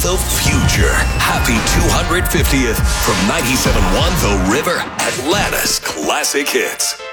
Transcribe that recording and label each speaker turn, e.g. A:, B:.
A: the future. Happy 250th from 97.1 The River, Atlanta's classic hits.